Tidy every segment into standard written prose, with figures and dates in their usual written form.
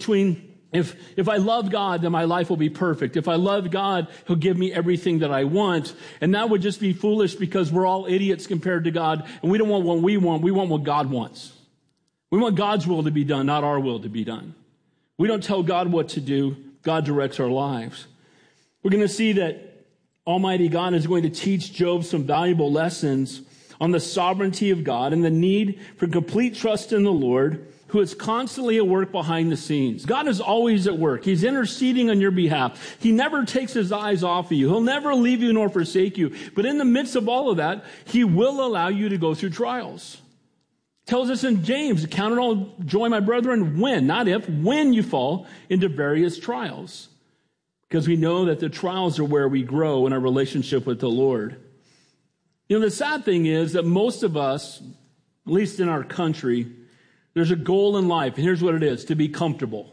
between if I love God, then my life will be perfect. If I love God, he'll give me everything that I want. And that would just be foolish because we're all idiots compared to God. And we don't want what we want. We want what God wants. We want God's will to be done, not our will to be done. We don't tell God what to do. God directs our lives. We're going to see that Almighty God is going to teach Job some valuable lessons on the sovereignty of God and the need for complete trust in the Lord, who is constantly at work behind the scenes. God is always at work. He's interceding on your behalf. He never takes his eyes off of you. He'll never leave you nor forsake you. But in the midst of all of that, he will allow you to go through trials. Tells us in James, count it all joy, my brethren, when, not if, when you fall into various trials. Because we know that the trials are where we grow in our relationship with the Lord. You know, the sad thing is that most of us, at least in our country, there's a goal in life, and here's what it is, to be comfortable.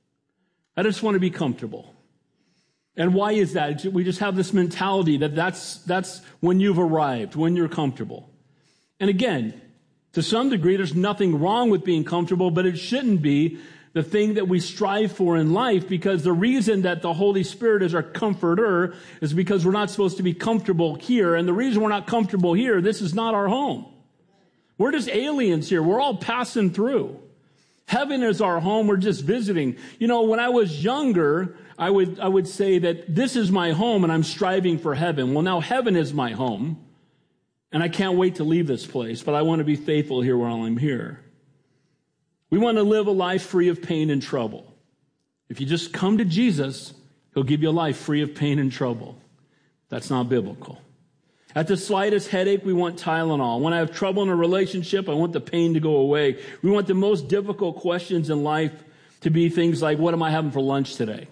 I just want to be comfortable. And why is that? We just have this mentality that that's when you've arrived, when you're comfortable. And again, to some degree, there's nothing wrong with being comfortable, but it shouldn't be the thing that we strive for in life, because the reason that the Holy Spirit is our comforter is because we're not supposed to be comfortable here. And the reason we're not comfortable here, this is not our home. We're just aliens here. We're all passing through. Heaven is our home. We're just visiting. You know, when I was younger, I would say that this is my home and I'm striving for heaven. Well, now heaven is my home and I can't wait to leave this place, but I want to be faithful here while I'm here. We want to live a life free of pain and trouble. If you just come to Jesus, he'll give you a life free of pain and trouble. That's not biblical. At the slightest headache, we want Tylenol. When I have trouble in a relationship, I want the pain to go away. We want the most difficult questions in life to be things like, what am I having for lunch today?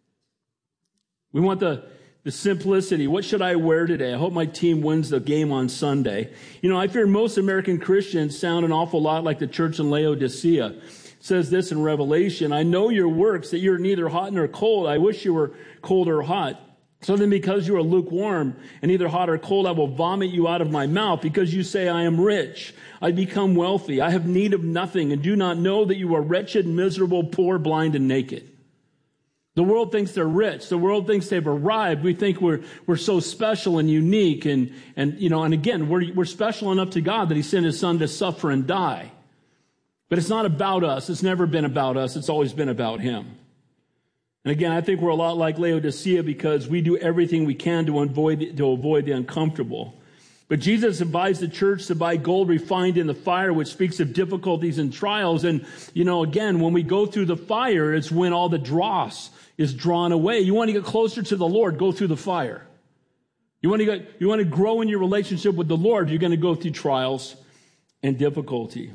We want the simplicity. What should I wear today? I hope my team wins the game on Sunday. You know, I fear most American Christians sound an awful lot like the church in Laodicea. It says this in Revelation, I know your works, that you're neither hot nor cold. I wish you were cold or hot. So then because you are lukewarm and neither hot or cold, I will vomit you out of my mouth. Because you say, I am rich, I become wealthy, I have need of nothing, and do not know that you are wretched, miserable, poor, blind, and naked. The world thinks they're rich. The world thinks they've arrived. We think we're so special and unique. And again, we're special enough to God that he sent his son to suffer and die. But it's not about us. It's never been about us. It's always been about him. And again, I think we're a lot like Laodicea because we do everything we can to avoid the uncomfortable. But Jesus advised the church to buy gold refined in the fire, which speaks of difficulties and trials. And, again, when we go through the fire, it's when all the dross is drawn away. You want to get closer to the Lord, go through the fire. You want to grow in your relationship with the Lord, you're going to go through trials and difficulty.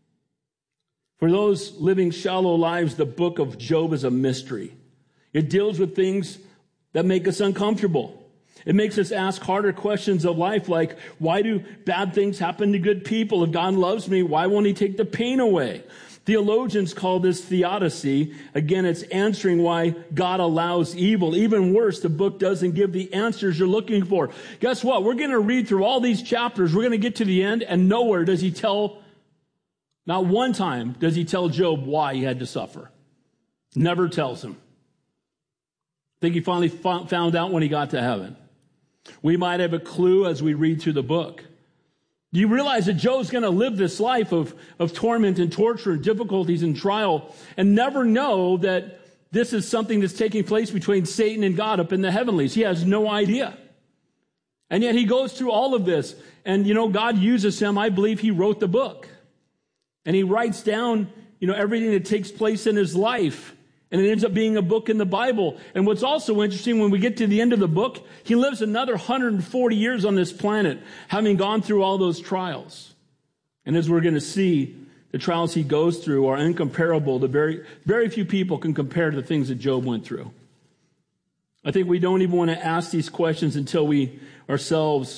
For those living shallow lives, the book of Job is a mystery. It deals with things that make us uncomfortable. It makes us ask harder questions of life, like, why do bad things happen to good people? If God loves me, why won't he take the pain away? Theologians call this theodicy. Again, it's answering why God allows evil. Even worse, the book doesn't give the answers you're looking for. Guess what? We're going to read through all these chapters. We're going to get to the end, and nowhere does he tell, not one time does he tell Job why he had to suffer. Never tells him. I think he finally found out when he got to heaven. We might have a clue as we read through the book. Do you realize that Job's going to live this life of torment and torture and difficulties and trial and never know that this is something that's taking place between Satan and God up in the heavenlies? He has no idea. And yet he goes through all of this. And, God uses him. I believe he wrote the book. And he writes down, everything that takes place in his life. And it ends up being a book in the Bible. And what's also interesting, when we get to the end of the book, he lives another 140 years on this planet, having gone through all those trials. And as we're going to see, the trials he goes through are incomparable. Very, very few people can compare to the things that Job went through. I think we don't even want to ask these questions until we don't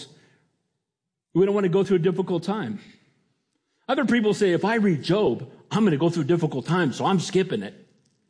want to go through a difficult time. Other people say, if I read Job, I'm going to go through a difficult time, so I'm skipping it.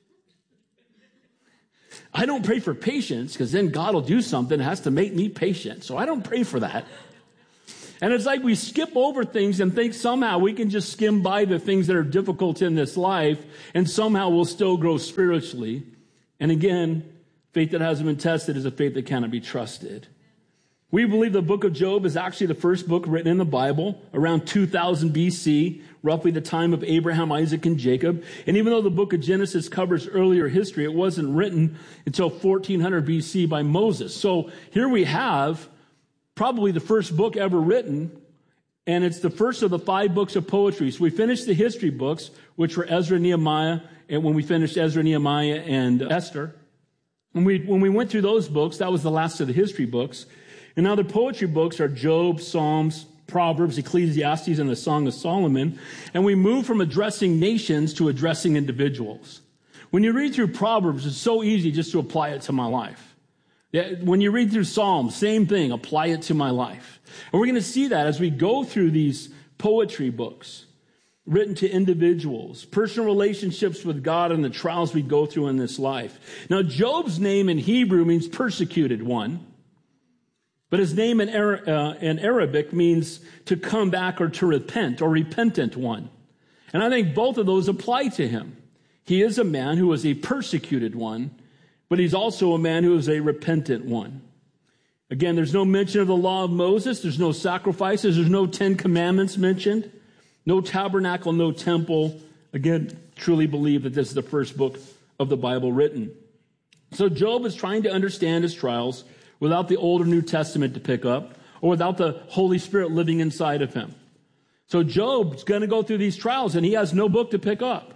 I don't pray for patience because then God will do something that has to make me patient. So I don't pray for that. And it's like we skip over things and think somehow we can just skim by the things that are difficult in this life and somehow we'll still grow spiritually. And again, faith that hasn't been tested is a faith that cannot be trusted. We believe the book of Job is actually the first book written in the Bible around 2000 BC, roughly the time of Abraham, Isaac, and Jacob. And even though the book of Genesis covers earlier history, it wasn't written until 1400 BC by Moses. So here we have probably the first book ever written, and it's the first of the 5 books of poetry. So we finished the history books, which were Ezra, Nehemiah, and when we finished Ezra, Nehemiah, and Esther. When we went through those books, that was the last of the history books. And now the poetry books are Job, Psalms, Proverbs, Ecclesiastes, and the Song of Solomon. And we move from addressing nations to addressing individuals. When you read through Proverbs, it's so easy just to apply it to my life. When you read through Psalms, same thing, apply it to my life. And we're going to see that as we go through these poetry books written to individuals, personal relationships with God, and the trials we go through in this life. Now, Job's name in Hebrew means persecuted one, but his name in Arabic means to come back or to repent or repentant one. And I think both of those apply to him. He is a man who is a persecuted one, but he's also a man who is a repentant one. Again, there's no mention of the law of Moses. There's no sacrifices. There's no 10 commandments mentioned. No tabernacle, no temple. Again, truly believe that this is the first book of the Bible written. So Job is trying to understand his trials without the Old or New Testament to pick up, or without the Holy Spirit living inside of him. So Job's going to go through these trials, and he has no book to pick up.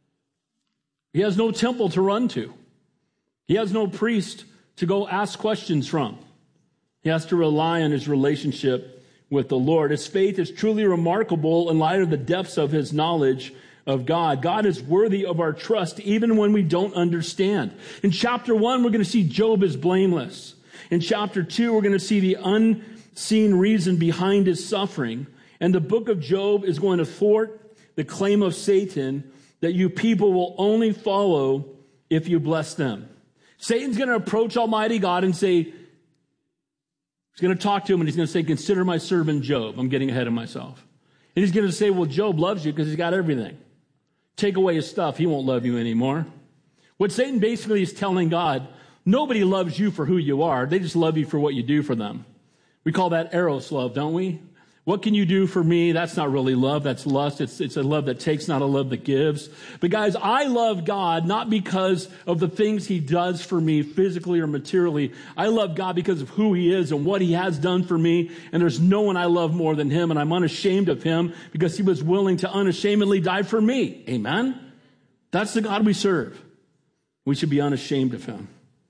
He has no temple to run to. He has no priest to go ask questions from. He has to rely on his relationship with the Lord. His faith is truly remarkable in light of the depths of his knowledge of God. God is worthy of our trust even when we don't understand. In chapter 1, we're going to see Job is blameless. In chapter 2, we're going to see the unseen reason behind his suffering. And the book of Job is going to thwart the claim of Satan that you people will only follow if you bless them. Satan's going to approach Almighty God and say, he's going to talk to him and he's going to say, consider my servant Job. I'm getting ahead of myself. And he's going to say, well, Job loves you because he's got everything. Take away his stuff. He won't love you anymore. What Satan basically is telling God, nobody loves you for who you are. They just love you for what you do for them. We call that eros love, don't we? What can you do for me? That's not really love. That's lust. It's a love that takes, not a love that gives. But guys, I love God not because of the things he does for me physically or materially. I love God because of who he is and what he has done for me. And there's no one I love more than him. And I'm unashamed of him because he was willing to unashamedly die for me. Amen? That's the God we serve. We should be unashamed of him.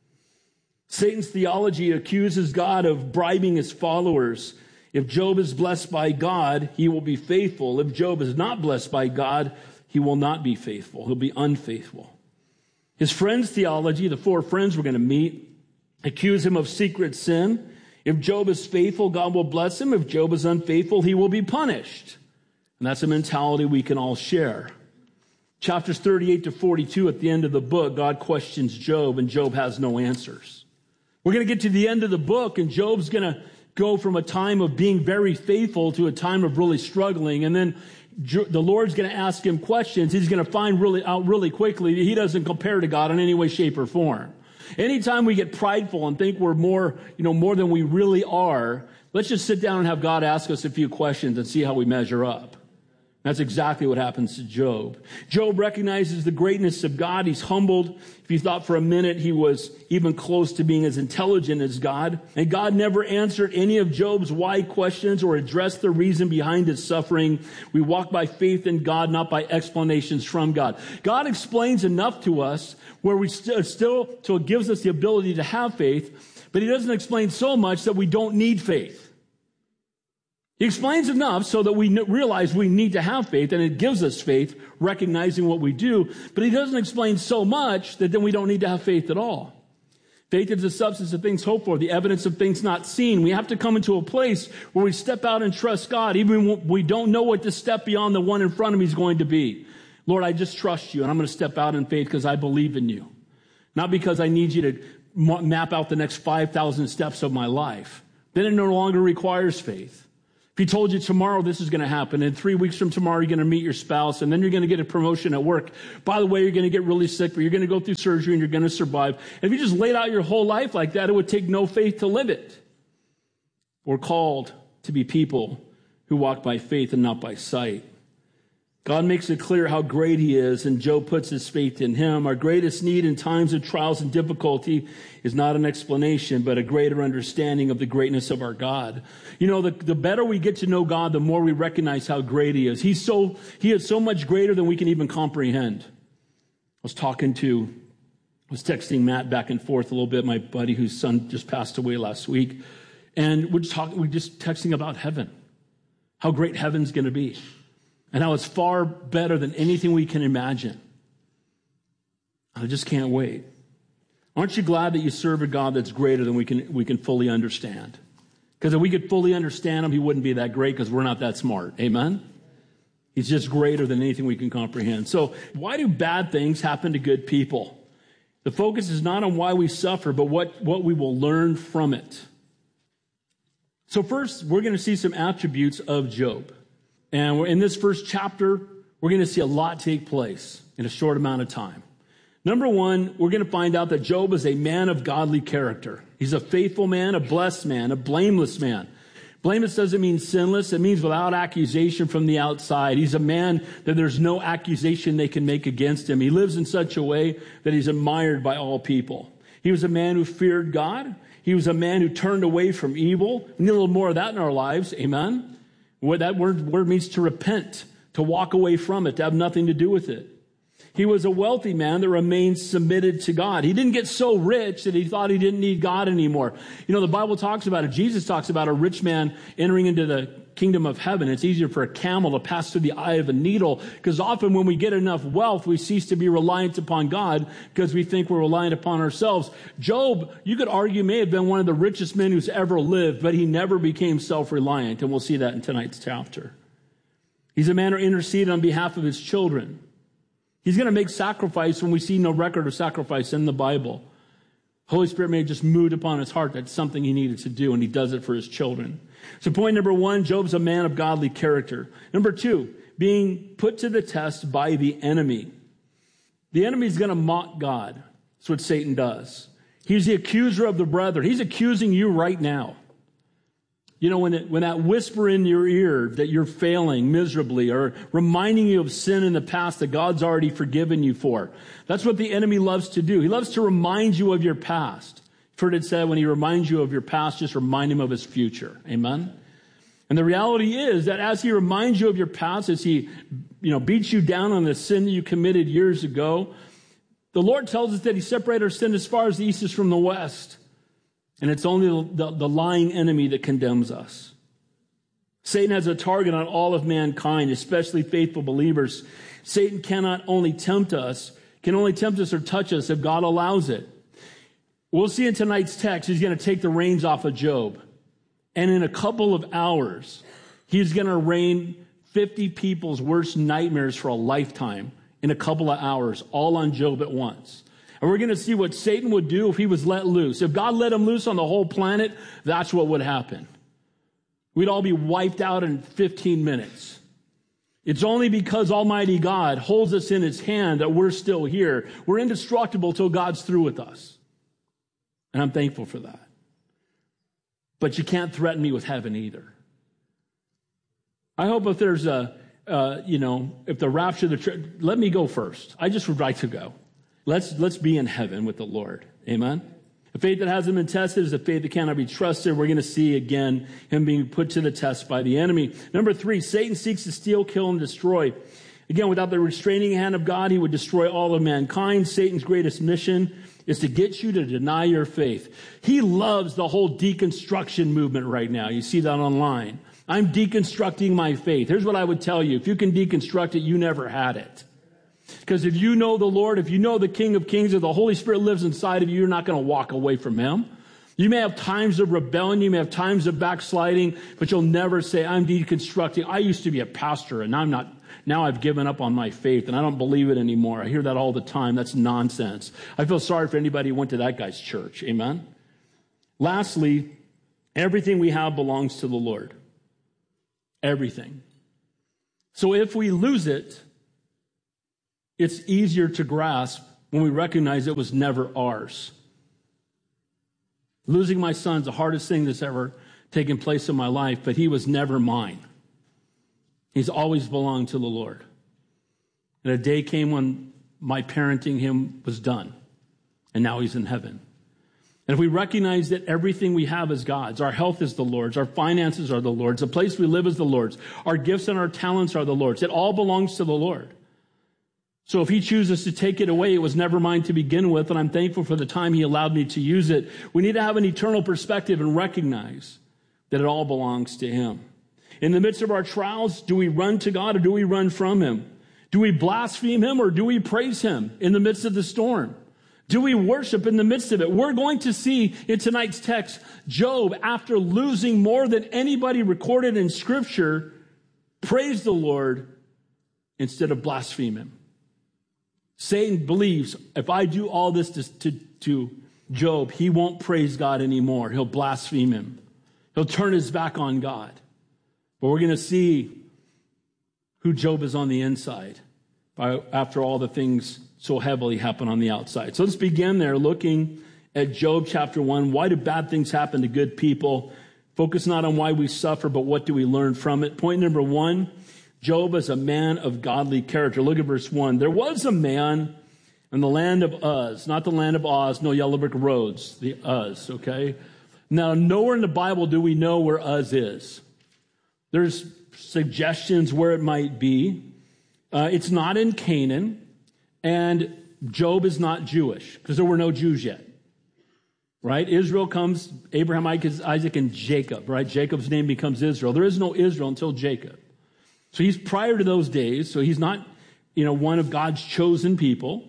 Satan's theology accuses God of bribing his followers. If Job is blessed by God, he will be faithful. If Job is not blessed by God, he will not be faithful. He'll be unfaithful. His friends' theology, the 4 friends we're going to meet, accuse him of secret sin. If Job is faithful, God will bless him. If Job is unfaithful, he will be punished. And that's a mentality we can all share. Chapters 38 to 42, at the end of the book, God questions Job, and Job has no answers. We're going to get to the end of the book, and Job's going to go from a time of being very faithful to a time of really struggling. And then the Lord's going to ask him questions. He's going to find out really quickly that he doesn't compare to God in any way, shape, or form. Anytime we get prideful and think we're more than we really are, let's just sit down and have God ask us a few questions and see how we measure up. That's exactly what happens to Job. Job recognizes the greatness of God. He's humbled. If you thought for a minute he was even close to being as intelligent as God. And God never answered any of Job's why questions or addressed the reason behind his suffering. We walk by faith in God, not by explanations from God. God explains enough to us where we so it gives us the ability to have faith, but he doesn't explain so much that we don't need faith. He explains enough so that we realize we need to have faith, and it gives us faith, recognizing what we do. But he doesn't explain so much that then we don't need to have faith at all. Faith is the substance of things hoped for, the evidence of things not seen. We have to come into a place where we step out and trust God, even when we don't know what the step beyond the one in front of me is going to be. Lord, I just trust you, and I'm going to step out in faith because I believe in you. Not because I need you to map out the next 5,000 steps of my life. Then it no longer requires faith. If he told you tomorrow this is going to happen, and 3 weeks from tomorrow you're going to meet your spouse, and then you're going to get a promotion at work. By the way, you're going to get really sick, but you're going to go through surgery and you're going to survive. And if you just laid out your whole life like that, it would take no faith to live it. We're called to be people who walk by faith and not by sight. God makes it clear how great he is, and Job puts his faith in him. Our greatest need in times of trials and difficulty is not an explanation, but a greater understanding of the greatness of our God. You know, the better we get to know God, the more we recognize how great he is. He is so much greater than we can even comprehend. I was texting Matt back and forth a little bit, my buddy whose son just passed away last week. And we're just texting about heaven, how great heaven's going to be. And how it's far better than anything we can imagine. I just can't wait. Aren't you glad that you serve a God that's greater than we can fully understand? Because if we could fully understand him, he wouldn't be that great because we're not that smart. Amen? He's just greater than anything we can comprehend. So why do bad things happen to good people? The focus is not on why we suffer, but what we will learn from it. So first, we're going to see some attributes of Job. And in this first chapter, we're going to see a lot take place in a short amount of time. Number one, we're going to find out that Job is a man of godly character. He's a faithful man, a blessed man, a blameless man. Blameless doesn't mean sinless. It means without accusation from the outside. He's a man that there's no accusation they can make against him. He lives in such a way that he's admired by all people. He was a man who feared God. He was a man who turned away from evil. We need a little more of that in our lives. Amen. What that word means to repent, to walk away from it, to have nothing to do with it. He was a wealthy man that remained submitted to God. He didn't get so rich that he thought he didn't need God anymore. You know, the Bible talks about it. Jesus talks about a rich man entering into the kingdom of heaven. It's easier for a camel to pass through the eye of a needle, because often when we get enough wealth, we cease to be reliant upon God because we think we're reliant upon ourselves. Job, you could argue, may have been one of the richest men who's ever lived, but he never became self-reliant, and we'll see that in tonight's chapter. He's a man who interceded on behalf of his children. He's going to make sacrifice when we see no record of sacrifice in the Bible. Holy Spirit may have just moved upon his heart that's something he needed to do, and he does it for his children. So point number one, Job's a man of godly character. Number two, being put to the test by the enemy. The enemy is going to mock God. That's what Satan does. He's the accuser of the brethren. He's accusing you right now. You know, when that whisper in your ear that you're failing miserably, or reminding you of sin in the past that God's already forgiven you for. That's what the enemy loves to do. He loves to remind you of your past. You've heard it said, when he reminds you of your past, just remind him of his future. Amen? And the reality is that as he reminds you of your past, as he, beats you down on the sin that you committed years ago, the Lord tells us that he separated our sin as far as the east is from the west. And it's only the lying enemy that condemns us. Satan has a target on all of mankind, especially faithful believers. Satan cannot only tempt us, or touch us if God allows it. We'll see in tonight's text, he's going to take the reins off of Job. And in a couple of hours, he's going to rain 50 people's worst nightmares for a lifetime in a couple of hours, all on Job at once. And we're going to see what Satan would do if he was let loose. If God let him loose on the whole planet, that's what would happen. We'd all be wiped out in 15 minutes. It's only because Almighty God holds us in his hand that we're still here. We're indestructible till God's through with us. And I'm thankful for that. But you can't threaten me with heaven either. I hope if there's if the rapture of the church, let me go first. I just would like to go. Let's be in heaven with the Lord. Amen? A faith that hasn't been tested is a faith that cannot be trusted. We're going to see, again, him being put to the test by the enemy. Number three, Satan seeks to steal, kill, and destroy. Again, without the restraining hand of God, he would destroy all of mankind. Satan's greatest mission is to get you to deny your faith. He loves the whole deconstruction movement right now. You see that online. I'm deconstructing my faith. Here's what I would tell you. If you can deconstruct it, you never had it. Because if you know the Lord, if you know the King of Kings, if the Holy Spirit lives inside of you, you're not going to walk away from him. You may have times of rebellion, you may have times of backsliding, but you'll never say, I'm deconstructing. I used to be a pastor and I'm not. Now I've given up on my faith and I don't believe it anymore. I hear that all the time. That's nonsense. I feel sorry for anybody who went to that guy's church. Amen? Lastly, everything we have belongs to the Lord. Everything. So if we lose it, it's easier to grasp when we recognize it was never ours. Losing my son's the hardest thing that's ever taken place in my life, but he was never mine. He's always belonged to the Lord. And a day came when my parenting him was done, and now he's in heaven. And if we recognize that everything we have is God's, our health is the Lord's, our finances are the Lord's, the place we live is the Lord's, our gifts and our talents are the Lord's, it all belongs to the Lord. So if he chooses to take it away, it was never mine to begin with, and I'm thankful for the time he allowed me to use it. We need to have an eternal perspective and recognize that it all belongs to him. In the midst of our trials, do we run to God or do we run from him? Do we blaspheme him or do we praise him in the midst of the storm? Do we worship in the midst of it? We're going to see in tonight's text, Job, after losing more than anybody recorded in Scripture, praise the Lord instead of blaspheme him. Satan believes if I do all this to Job, he won't praise God anymore. He'll blaspheme him. He'll turn his back on God. But we're going to see who Job is on the inside after all the things so heavily happen on the outside. So let's begin there looking at Job chapter 1. Why do bad things happen to good people? Focus not on why we suffer, but what do we learn from it? Point number 1, Job is a man of godly character. Look at verse 1. There was a man in the land of Uz, not the land of Oz, no yellow brick roads, the Uz, okay? Now, nowhere in the Bible do we know where Uz is. There's suggestions where it might be. It's not in Canaan, and Job is not Jewish because there were no Jews yet, right? Israel comes, Abraham, Isaac, and Jacob, right? Jacob's name becomes Israel. There is no Israel until Jacob. So he's prior to those days, so he's not, one of God's chosen people.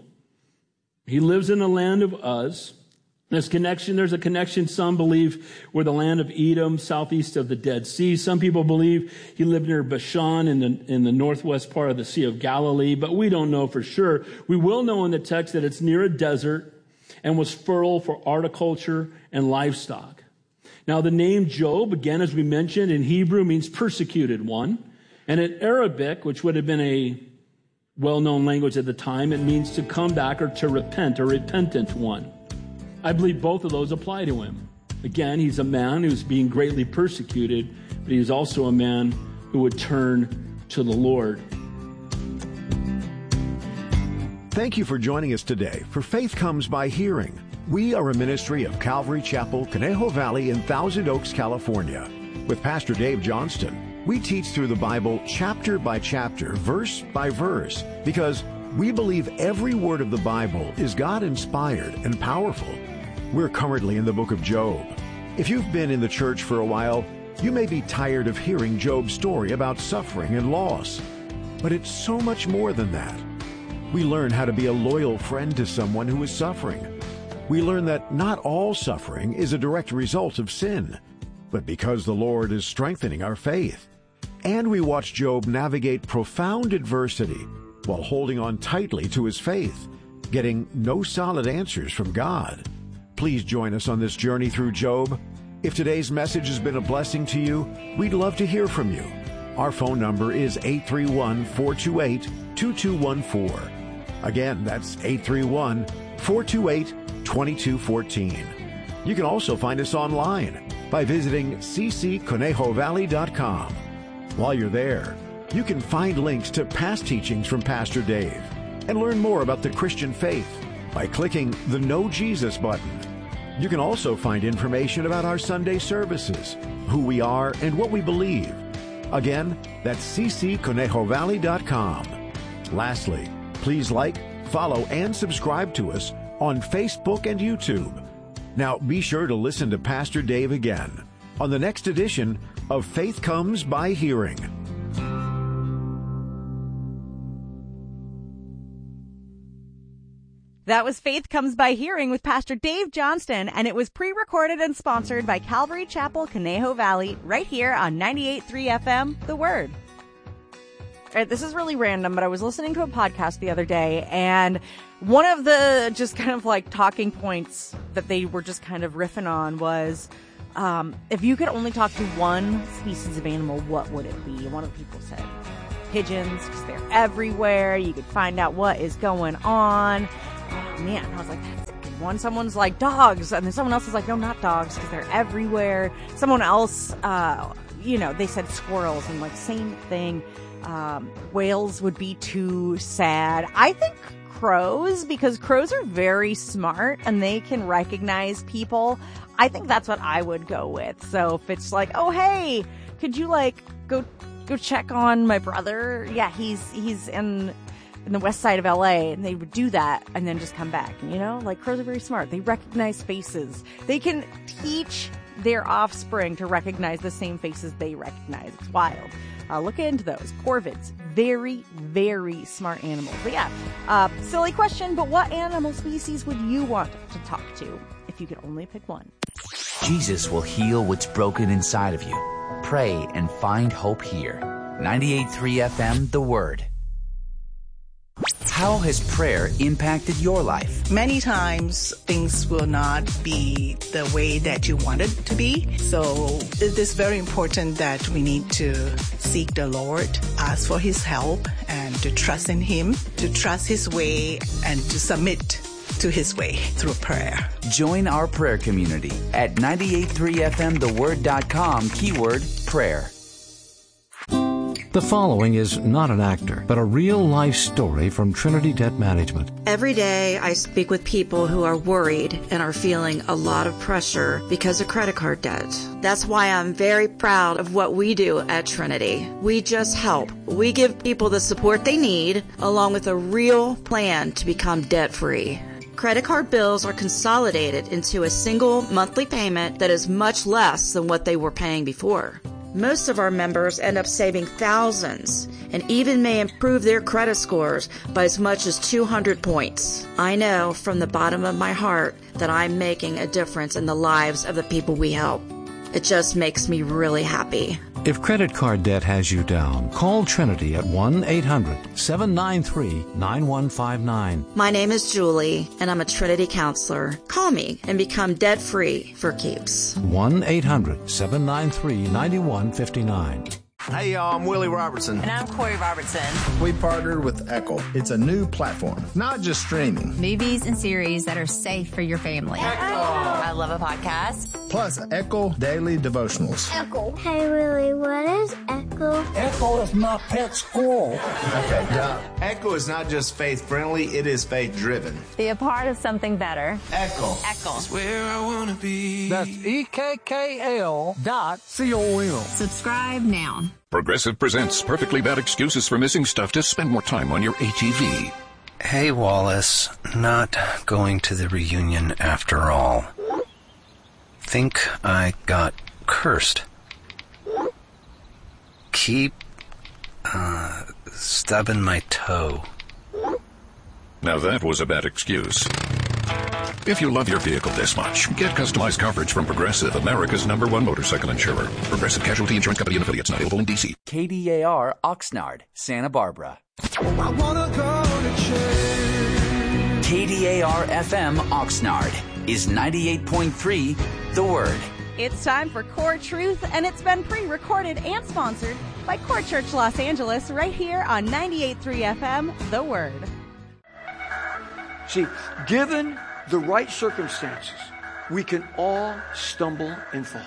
He lives in the land of Uz. There's a connection, some believe, were the land of Edom, southeast of the Dead Sea. Some people believe he lived near Bashan in the northwest part of the Sea of Galilee, but we don't know for sure. We will know in the text that it's near a desert and was fertile for horticulture and livestock. Now, the name Job, again, as we mentioned, in Hebrew means persecuted one. And in Arabic, which would have been a well-known language at the time, it means to come back or to repent, a repentant one. I believe both of those apply to him. Again, he's a man who's being greatly persecuted, but he's also a man who would turn to the Lord. Thank you for joining us today for Faith Comes by Hearing. We are a ministry of Calvary Chapel, Conejo Valley in Thousand Oaks, California. With Pastor Dave Johnston, we teach through the Bible chapter by chapter, verse by verse, because we believe every word of the Bible is God-inspired and powerful. We're currently in the book of Job. If you've been in the church for a while, you may be tired of hearing Job's story about suffering and loss. But it's so much more than that. We learn how to be a loyal friend to someone who is suffering. We learn that not all suffering is a direct result of sin, but because the Lord is strengthening our faith. And we watch Job navigate profound adversity while holding on tightly to his faith, getting no solid answers from God. Please join us on this journey through Job. If today's message has been a blessing to you, we'd love to hear from you. Our phone number is 831-428-2214. Again, that's 831-428-2214. You can also find us online by visiting ccconejovalley.com. While you're there, you can find links to past teachings from Pastor Dave and learn more about the Christian faith by clicking the Know Jesus button. You can also find information about our Sunday services, who we are, and what we believe. Again, that's ccconejovalley.com. Lastly, please like, follow, and subscribe to us on Facebook and YouTube. Now, be sure to listen to Pastor Dave again on the next edition of Faith Comes by Hearing. That was Faith Comes by Hearing with Pastor Dave Johnston, and it was pre-recorded and sponsored by Calvary Chapel, Conejo Valley, right here on 98.3 FM, The Word. All right, this is really random, but I was listening to a podcast the other day, and one of the just kind of like talking points that they were just kind of riffing on was if you could only talk to one species of animal, what would it be? One of the people said pigeons, because they're everywhere. You could find out what is going on. Oh, man, I was like, that's a good one. Someone's like dogs, and then someone else is like, no, not dogs, because they're everywhere. Someone else, they said squirrels, and like same thing. Whales would be too sad. I think crows, because crows are very smart and they can recognize people. I think that's what I would go with. So if it's like, oh, hey, could you like go check on my brother? Yeah, he's in the west side of LA, and they would do that and then just come back. Like crows are very smart. They recognize faces. They can teach their offspring to recognize the same faces they recognize. It's wild. Look into those. Corvids, very, very smart animals. But yeah, silly question, but what animal species would you want to talk to if you could only pick one? Jesus will heal what's broken inside of you. Pray and find hope here. 98.3 FM, The Word. How has prayer impacted your life? Many times things will not be the way that you want it to be. So it is very important that we need to seek the Lord, ask for His help, and to trust in Him, to trust His way, and to submit to His way through prayer. Join our prayer community at 98.3fmtheword.com, keyword prayer. The following is not an actor, but a real-life story from Trinity Debt Management. Every day I speak with people who are worried and are feeling a lot of pressure because of credit card debt. That's why I'm very proud of what we do at Trinity. We just help. We give people the support they need, along with a real plan to become debt-free. Credit card bills are consolidated into a single monthly payment that is much less than what they were paying before. Most of our members end up saving thousands and even may improve their credit scores by as much as 200 points. I know from the bottom of my heart that I'm making a difference in the lives of the people we help. It just makes me really happy. If credit card debt has you down, call Trinity at 1-800-793-9159. My name is Julie, and I'm a Trinity counselor. Call me and become debt-free for keeps. 1-800-793-9159. Hey y'all, I'm Willie Robertson. And I'm Corey Robertson. We partnered with Echo. It's a new platform, not just streaming. Movies and series that are safe for your family. Echo. I love a podcast. Plus Echo Daily Devotionals. Echo. Hey Willie, what is Echo? Echo is my pet squirrel. Okay, duh. Echo is not just faith-friendly, it is faith-driven. Be a part of something better. Echo. Echo. That's where I want to be. That's EKKL.com. Subscribe now. Progressive presents Perfectly Bad Excuses for Missing Stuff to spend more time on your ATV. Hey, Wallace. Not going to the reunion after all. Think I got cursed. Keep, stubbing my toe. Now that was a bad excuse. If you love your vehicle this much, get customized coverage from Progressive, America's #1 motorcycle insurer. Progressive Casualty Insurance Company and Affiliates, not available in D.C. KDAR, Oxnard, Santa Barbara. I wanna go to church. KDAR FM, Oxnard, is 98.3 The Word. It's time for Core Truth, and it's been pre-recorded and sponsored by Core Church Los Angeles right here on 98.3 FM, The Word. See, given the right circumstances, we can all stumble and fall.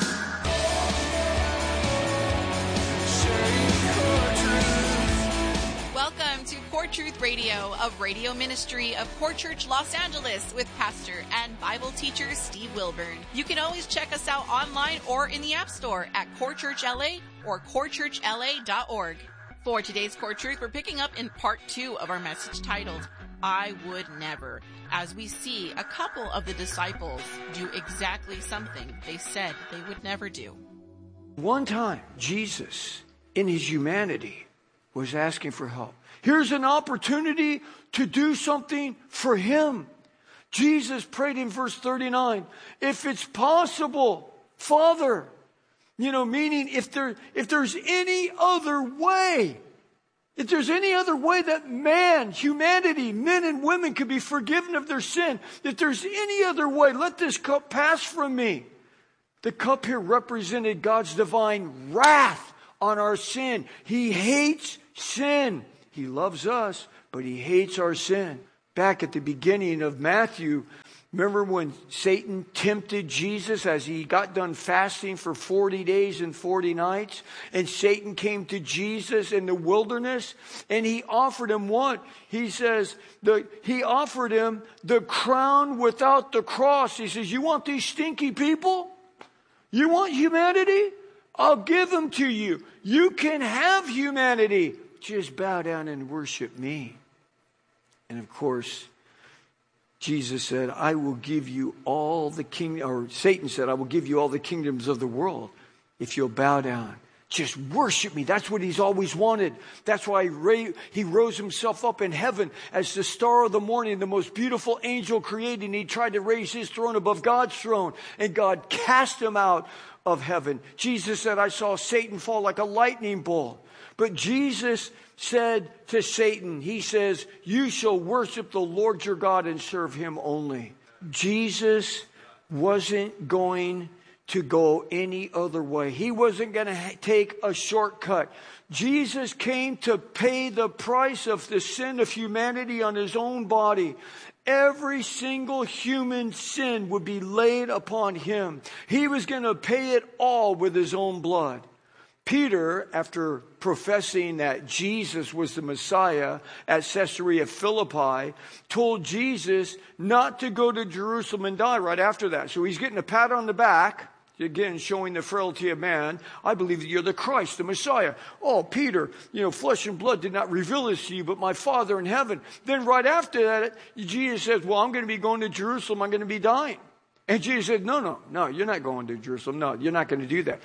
Welcome to Core Truth Radio, a radio ministry of Core Church Los Angeles with pastor and Bible teacher Steve Wilburn. You can always check us out online or in the App Store at Core Church LA or corechurchla.org. For today's Core Truth, we're picking up in part 2 of our message titled, I Would Never, as we see a couple of the disciples do exactly something they said they would never do. One time, Jesus, in his humanity, was asking for help. Here's an opportunity to do something for him. Jesus prayed in verse 39, if it's possible, Father, meaning if there's any other way, if there's any other way that humanity, men and women could be forgiven of their sin, if there's any other way, let this cup pass from me. The cup here represented God's divine wrath on our sin. He hates sin. He loves us, but he hates our sin. Back at the beginning of Matthew, remember when Satan tempted Jesus as he got done fasting for 40 days and 40 nights? And Satan came to Jesus in the wilderness and he offered him what? He says, he offered him the crown without the cross. He says, you want these stinky people? You want humanity? I'll give them to you. You can have humanity. Just bow down and worship me. And of course, Jesus said, I will give you all the kingdom, or Satan said, I will give you all the kingdoms of the world if you'll bow down. Just worship me. That's what he's always wanted. That's why he rose himself up in heaven as the star of the morning, the most beautiful angel created. And he tried to raise his throne above God's throne. And God cast him out of heaven. Jesus said, I saw Satan fall like a lightning bolt. But Jesus said to Satan, he says, you shall worship the Lord your God and serve him only. Jesus wasn't going to go any other way. He wasn't going to take a shortcut. Jesus came to pay the price of the sin of humanity on his own body. Every single human sin would be laid upon him. He was going to pay it all with his own blood. Peter, after professing that Jesus was the Messiah at Caesarea Philippi, told Jesus not to go to Jerusalem and die right after that. So he's getting a pat on the back, again showing the frailty of man. I believe that you're the Christ, the Messiah. Oh, Peter, flesh and blood did not reveal this to you, but my Father in heaven. Then right after that, Jesus says, well, I'm going to be going to Jerusalem. I'm going to be dying. And Jesus said, no, you're not going to Jerusalem. No, you're not going to do that.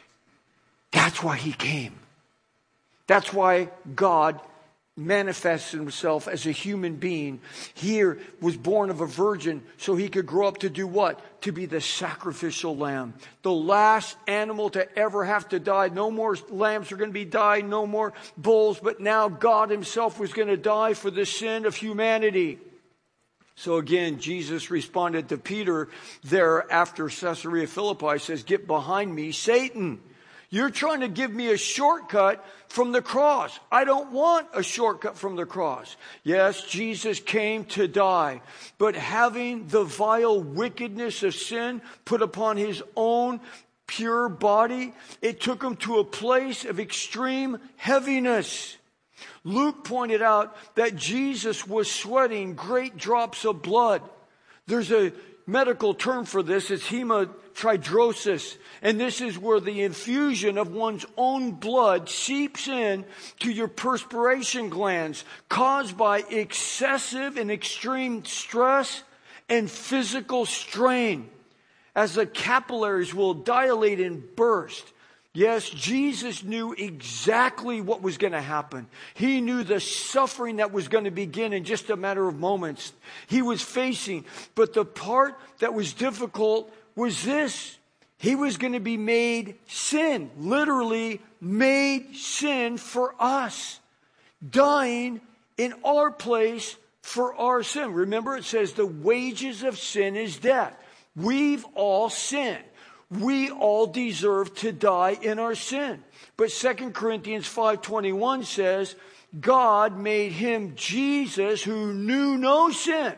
That's why he came. That's why God manifested himself as a human being. Here was born of a virgin so he could grow up to do what? To be the sacrificial lamb. The last animal to ever have to die. No more lambs are going to be dyed, no more bulls, but now God himself was going to die for the sin of humanity. So again, Jesus responded to Peter there after Caesarea Philippi, says, get behind me, Satan. You're trying to give me a shortcut from the cross. I don't want a shortcut from the cross. Yes, Jesus came to die, but having the vile wickedness of sin put upon his own pure body, it took him to a place of extreme heaviness. Luke pointed out that Jesus was sweating great drops of blood. There's a medical term for this. It's hematidrosis. And this is where the infusion of one's own blood seeps in to your perspiration glands, caused by excessive and extreme stress and physical strain, as the capillaries will dilate and burst. Yes, Jesus knew exactly what was going to happen. He knew the suffering that was going to begin in just a matter of moments. He was facing, but the part that was difficult was this. He was going to be made sin, literally made sin for us, dying in our place for our sin. Remember, it says the wages of sin is death. We've all sinned. We all deserve to die in our sin. But 2 Corinthians 5:21 says, God made him, Jesus, who knew no sin,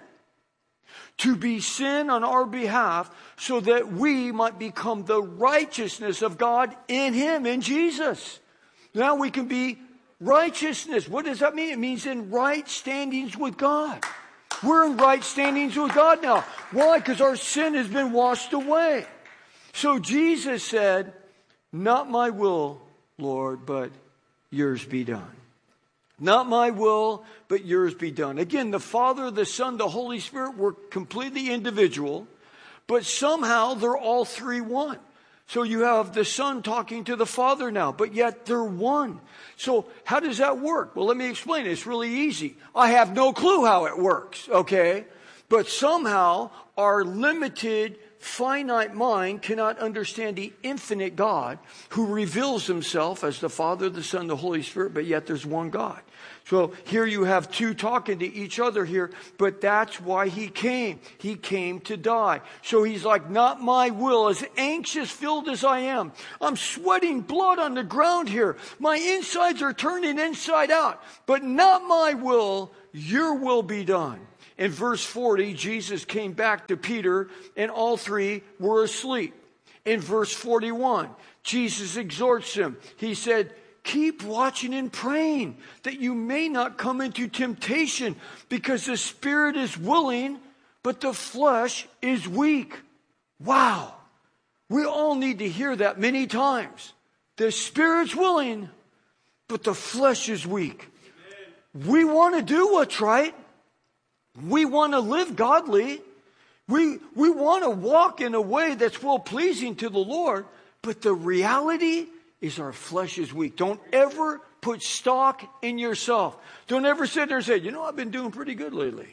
to be sin on our behalf, so that we might become the righteousness of God in him, in Jesus. Now we can be righteousness. What does that mean? It means in right standings with God. We're in right standings with God now. Why? Because our sin has been washed away. So Jesus said, not my will, Lord, but yours be done. Not my will, but yours be done. Again, the Father, the Son, the Holy Spirit were completely individual, but somehow they're all three one. So you have the Son talking to the Father now, but yet they're one. So how does that work? Well, let me explain. It's really easy. I have no clue how it works, okay? But somehow our limited finite mind cannot understand the infinite God who reveals himself as the Father, the Son, the Holy Spirit, but yet there's one God. So here you have two talking to each other here, but that's why he came. He came to die. So he's like, not my will, as anxious filled as I am. I'm sweating blood on the ground here. My insides are turning inside out, but not my will, your will be done. In verse 40, Jesus came back to Peter, and all three were asleep. In verse 41, Jesus exhorts him. He said, keep watching and praying that you may not come into temptation, because the spirit is willing, but the flesh is weak. Wow. We all need to hear that many times. The spirit's willing, but the flesh is weak. We want to do what's right. We want to live godly. We want to walk in a way that's well-pleasing to the Lord. But the reality is our flesh is weak. Don't ever put stock in yourself. Don't ever sit there and say, I've been doing pretty good lately.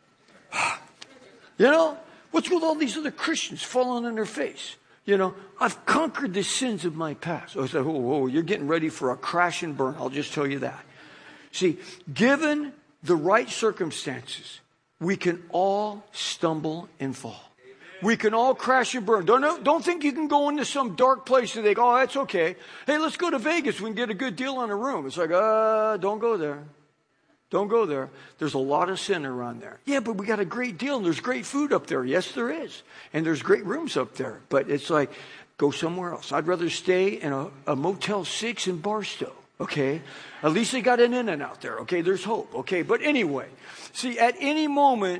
What's with all these other Christians falling on their face? I've conquered the sins of my past. I said, whoa, you're getting ready for a crash and burn. I'll just tell you that. See, given the right circumstances, we can all stumble and fall. We can all crash and burn. Don't think you can go into some dark place and think, that's okay. Hey, let's go to Vegas. We can get a good deal on a room. It's like, don't go there. Don't go there. There's a lot of sin around there. Yeah, but we got a great deal and there's great food up there. Yes, there is. And there's great rooms up there. But it's like, go somewhere else. I'd rather stay in a Motel 6 in Barstow. Okay, at least they got an In-N-Out there. Okay, there's hope. Okay, but anyway, see, at any moment,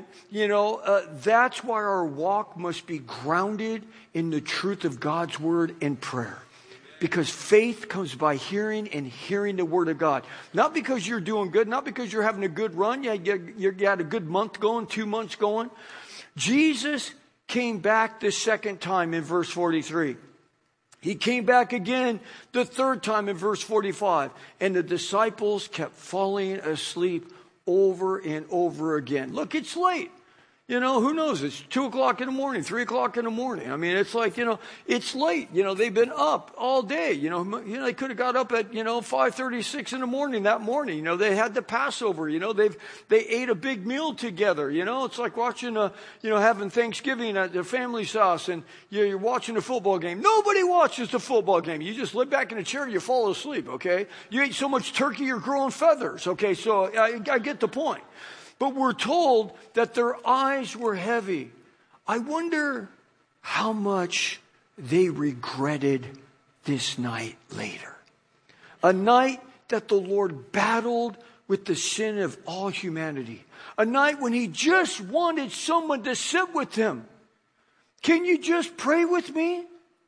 that's why our walk must be grounded in the truth of God's word and prayer. Because faith comes by hearing and hearing the word of God. Not because you're doing good, not because you're having a good run. You got a good month going, 2 months going. Jesus came back the second time in verse 43. He came back again the third time in verse 45. And the disciples kept falling asleep over and over again. Look, it's late. Who knows? It's 2 o'clock in the morning, 3 o'clock in the morning. I mean, it's like, it's late. They've been up all day. They could have got up at, 5:36 in the morning that morning. They had the Passover. They ate a big meal together. It's like watching, having Thanksgiving at their family's house and you're watching a football game. Nobody watches the football game. You just lay back in a chair and you fall asleep, okay? You ate so much turkey you're growing feathers, okay? So I get the point. But we're told that their eyes were heavy. I wonder how much they regretted this night later. A night that the Lord battled with the sin of all humanity. A night when he just wanted someone to sit with him. Can you just pray with me?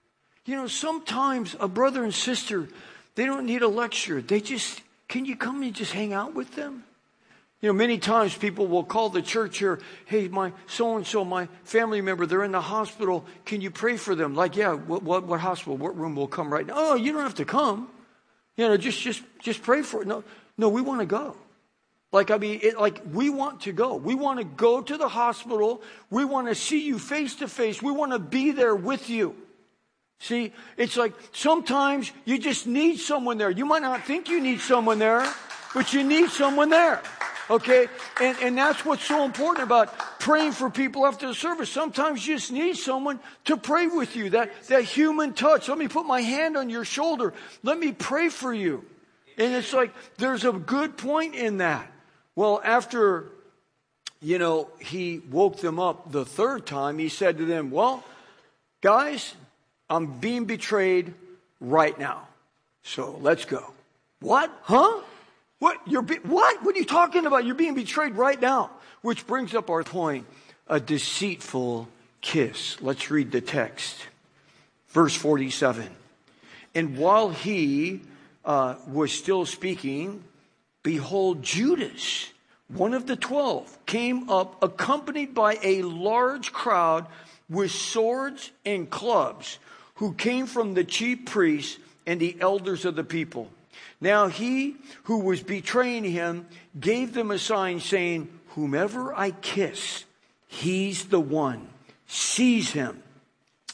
Sometimes a brother and sister, they don't need a lecture. Can you come and just hang out with them? Many times people will call the church here, hey, my so-and-so, my family member, they're in the hospital. Can you pray for them? Like, yeah, what hospital, what room will come right now? Oh, you don't have to come. Just pray for it. No, we want to go. We want to go. We want to go to the hospital. We want to see you face to face. We want to be there with you. See, it's like sometimes you just need someone there. You might not think you need someone there, but you need someone there. Okay, and that's what's so important about praying for people after the service. Sometimes you just need someone to pray with you, that human touch. Let me put my hand on your shoulder. Let me pray for you. And it's like there's a good point in that. Well, after, he woke them up the third time, he said to them, well, guys, I'm being betrayed right now. So let's go. What? Huh? What are you talking about? You're being betrayed right now. Which brings up our point, a deceitful kiss. Let's read the text. Verse 47. And while he was still speaking, behold, Judas, one of the 12, came up accompanied by a large crowd with swords and clubs, who came from the chief priests and the elders of the people. Now he who was betraying him gave them a sign saying, whomever I kiss, he's the one. Seize him.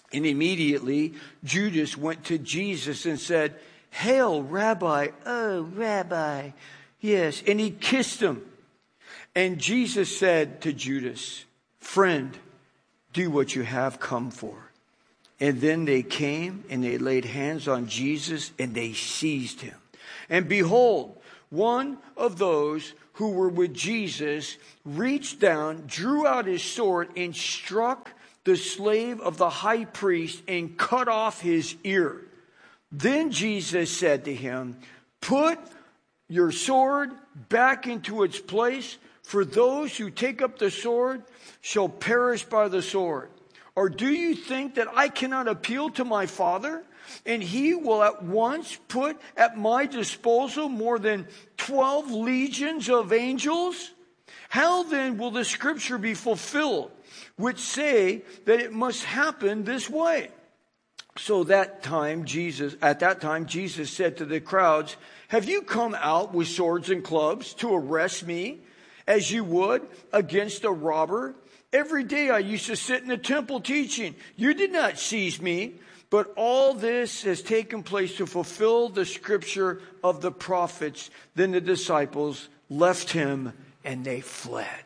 And immediately Judas went to Jesus and said, "Hail, Rabbi." "Oh, Rabbi." Yes. And he kissed him. And Jesus said to Judas, "Friend, do what you have come for." And then they came and they laid hands on Jesus and they seized him. And behold, one of those who were with Jesus reached down, drew out his sword, and struck the slave of the high priest and cut off his ear. Then Jesus said to him, "Put your sword back into its place, for those who take up the sword shall perish by the sword. Or do you think that I cannot appeal to my Father, and he will at once put at my disposal more than 12 legions of angels? How then will the scripture be fulfilled, which say that it must happen this way?" So at that time, Jesus said to the crowds, "Have you come out with swords and clubs to arrest me, as you would against a robber? Every day I used to sit in the temple teaching. You did not seize me, but all this has taken place to fulfill the scripture of the prophets." Then the disciples left him and they fled.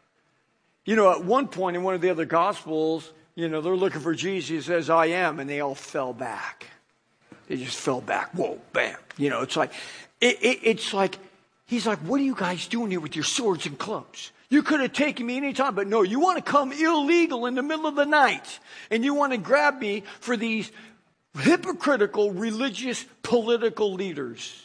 At one point in one of the other Gospels, they're looking for Jesus. He says, "I am," and they all fell back. They just fell back. Whoa, bam. It's like, he's like, "What are you guys doing here with your swords and clubs? You could have taken me anytime, but no, you want to come illegal in the middle of the night, and you want to grab me for these hypocritical religious political leaders."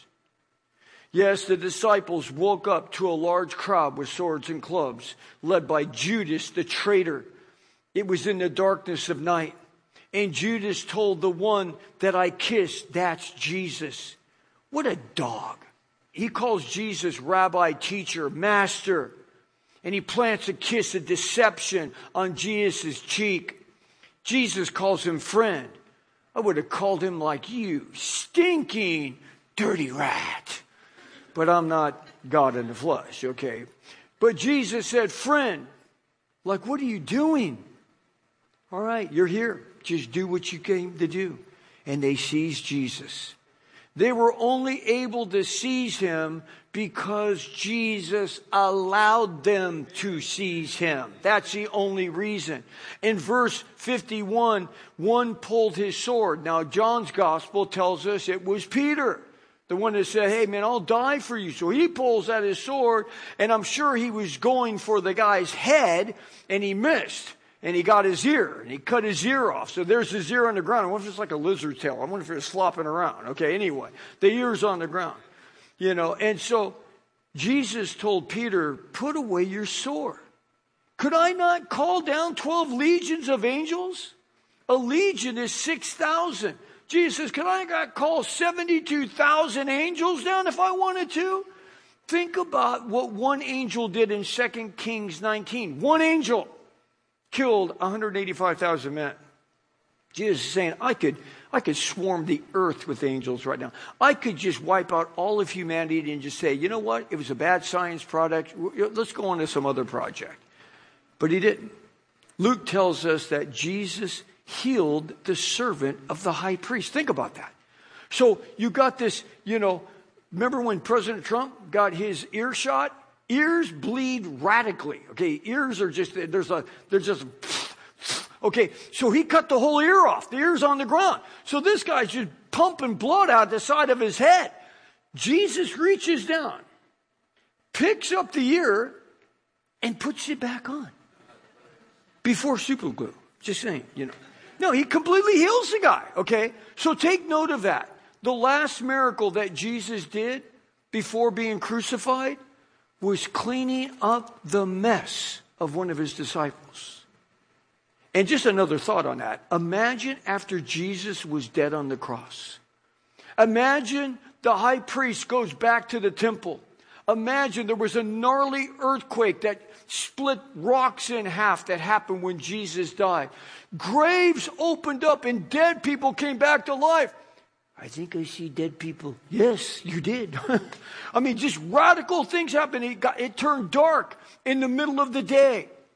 Yes, the disciples woke up to a large crowd with swords and clubs, led by Judas the traitor. It was in the darkness of night, and Judas told the one that I kissed, "That's Jesus." What a dog. He calls Jesus rabbi, teacher, master. And he plants a kiss of deception on Jesus' cheek. Jesus calls him friend. I would have called him like you, stinking, dirty rat. But I'm not God in the flesh, okay? But Jesus said, "Friend." Like, what are you doing? All right, you're here. Just do what you came to do. And they seized Jesus. They were only able to seize him because Jesus allowed them to seize him. That's the only reason. In verse 51, one pulled his sword. Now, John's gospel tells us it was Peter, the one that said, "Hey, man, I'll die for you." So he pulls out his sword, and I'm sure he was going for the guy's head, and he missed. And he got his ear, and he cut his ear off. So there's his ear on the ground. I wonder if it's like a lizard's tail. I wonder if it's flopping around. Okay, anyway, the ear's on the ground. And so Jesus told Peter, "Put away your sword. Could I not call down 12 legions of angels? A legion is 6,000. Jesus says, "Could I not call 72,000 angels down if I wanted to?" Think about what one angel did in 2 Kings 19. One angel killed 185,000 men. Jesus is saying, I could swarm the earth with angels right now. I could just wipe out all of humanity and just say, you know what? It was a bad science product. Let's go on to some other project. But he didn't. Luke tells us that Jesus healed the servant of the high priest. Think about that. So you got this, remember when President Trump got his ear shot? Ears bleed radically. Okay, ears are just, okay, so he cut the whole ear off. The ear's on the ground. So this guy's just pumping blood out the side of his head. Jesus reaches down, picks up the ear, and puts it back on. Before super glue. Just saying, No, he completely heals the guy, okay? So take note of that. The last miracle that Jesus did before being crucified was cleaning up the mess of one of his disciples. And just another thought on that. Imagine after Jesus was dead on the cross. Imagine the high priest goes back to the temple. Imagine there was a gnarly earthquake that split rocks in half that happened when Jesus died. Graves opened up and dead people came back to life. I think I see dead people. Yes, you did. I mean, just radical things happened. It turned dark in the middle of the day.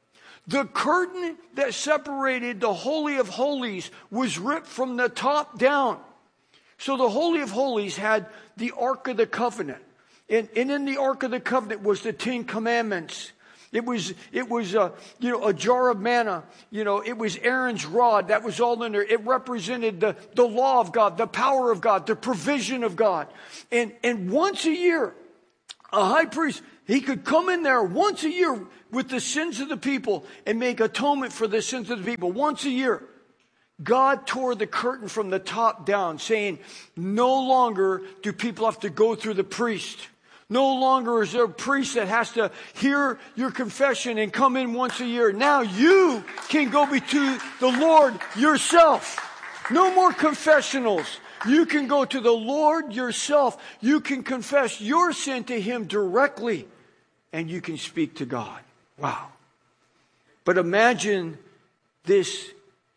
The curtain that separated the Holy of Holies was ripped from the top down. So the Holy of Holies had the Ark of the Covenant. And in the Ark of the Covenant was the 10 Commandments. It was a jar of manna. It was Aaron's rod. That was all in there. It represented the law of God, the power of God, the provision of God. And once a year, a high priest, he could come in there once a year with the sins of the people and make atonement for the sins of the people. Once a year, God tore the curtain from the top down, saying, no longer do people have to go through the priest. No longer is there a priest that has to hear your confession and come in once a year. Now you can go to the Lord yourself. No more confessionals. You can go to the Lord yourself. You can confess your sin to Him directly, and you can speak to God. Wow. But imagine this,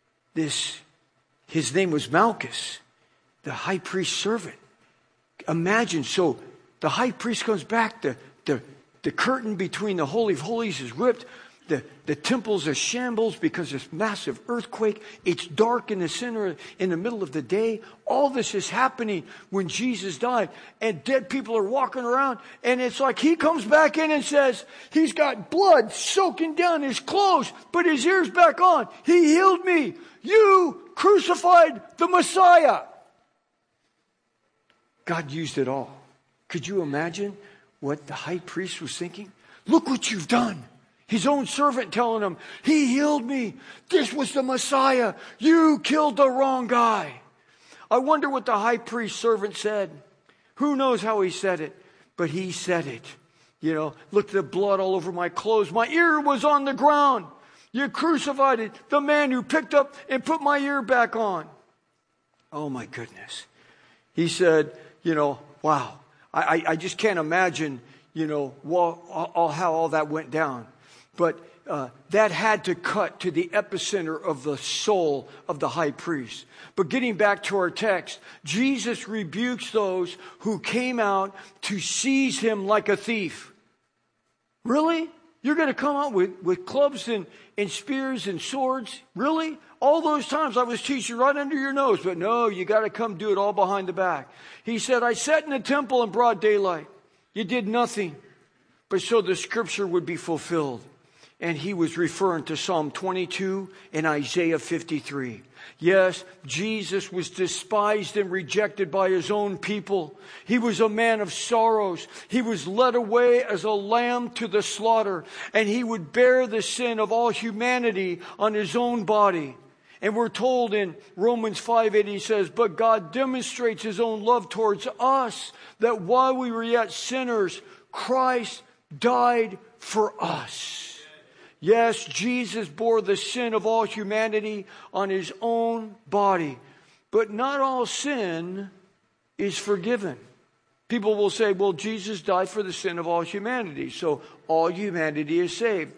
his name was Malchus, the high priest's servant. Imagine, so the high priest comes back, the curtain between the Holy of Holies is ripped, the temple's a shambles because of this massive earthquake. It's dark in the center, in the middle of the day. All this is happening when Jesus died, and dead people are walking around, and it's like he comes back in and says, he's got blood soaking down his clothes, but his ear's back on. He healed me. You crucified the Messiah. God used it all. Could you imagine what the high priest was thinking? Look what you've done. His own servant telling him, he healed me. This was the Messiah. You killed the wrong guy. I wonder what the high priest servant said. Who knows how he said it? But he said it. Look at the blood all over my clothes. My ear was on the ground. You crucified it. The man who picked up and put my ear back on. Oh my goodness. He said, wow. I just can't imagine, how all that went down. But that had to cut to the epicenter of the soul of the high priest. But getting back to our text, Jesus rebukes those who came out to seize him like a thief. Really? You're going to come out with clubs and spears and swords? Really? All those times I was teaching right under your nose. But no, you got to come do it all behind the back. He said, I sat in the temple in broad daylight. You did nothing. But so the scripture would be fulfilled. And he was referring to Psalm 22 and Isaiah 53. Yes, Jesus was despised and rejected by his own people. He was a man of sorrows. He was led away as a lamb to the slaughter. And he would bear the sin of all humanity on his own body. And we're told in Romans 5:8, he says, but God demonstrates his own love towards us, that while we were yet sinners, Christ died for us. Yes, Jesus bore the sin of all humanity on his own body. But not all sin is forgiven. People will say, well, Jesus died for the sin of all humanity, so all humanity is saved.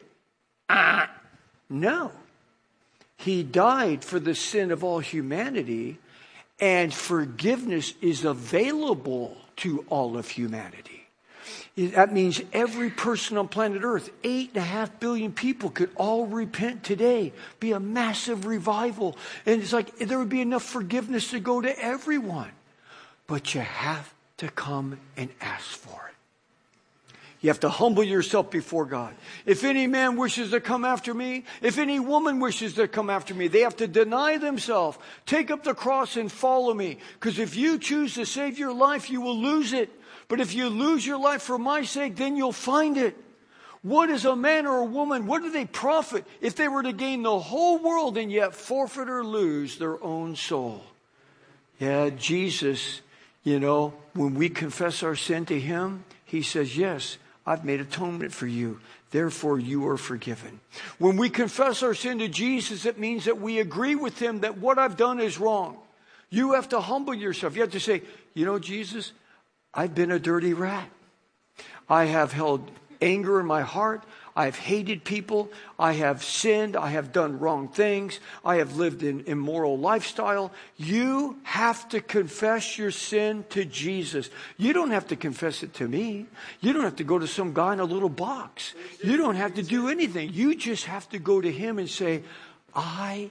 No. He died for the sin of all humanity, and forgiveness is available to all of humanity. That means every person on planet Earth, 8.5 billion people, could all repent today. Be a massive revival. And it's like there would be enough forgiveness to go to everyone. But you have to come and ask for it. You have to humble yourself before God. If any man wishes to come after me, if any woman wishes to come after me, they have to deny themselves, take up the cross and follow me. Because if you choose to save your life, you will lose it. But if you lose your life for my sake, then you'll find it. What is a man or a woman? What do they profit if they were to gain the whole world and yet forfeit or lose their own soul? Yeah, Jesus, when we confess our sin to him, he says, yes, I've made atonement for you. Therefore, you are forgiven. When we confess our sin to Jesus, it means that we agree with him that what I've done is wrong. You have to humble yourself. You have to say, Jesus, I've been a dirty rat. I have held anger in my heart. I have hated people. I have sinned. I have done wrong things. I have lived an immoral lifestyle. You have to confess your sin to Jesus. You don't have to confess it to me. You don't have to go to some guy in a little box. You don't have to do anything. You just have to go to him and say, I